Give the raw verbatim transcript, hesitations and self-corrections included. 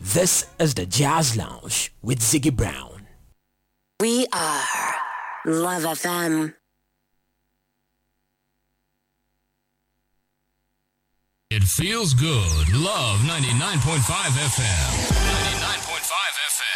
This is the Jazz Lounge with Ziggy Brown. We are Love F M. It feels good. Love ninety-nine point five F M. ninety-nine point five F